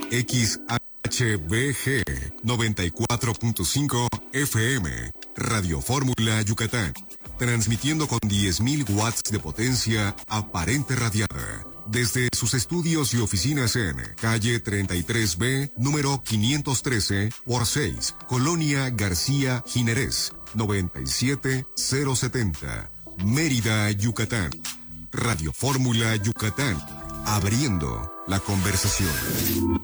XHBG 94.5 FM, Radio Fórmula Yucatán, transmitiendo con 10.000 watts de potencia aparente radiada, desde sus estudios y oficinas en calle 33B, número 513 por 6, Colonia García Jiménez, 97070, Mérida, Yucatán. Radio Fórmula Yucatán, abriendo la conversación.